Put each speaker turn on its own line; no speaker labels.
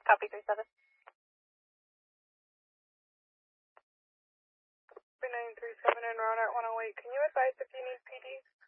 Copy 37.
3937 and Ronart 108. Can you advise if you need PD?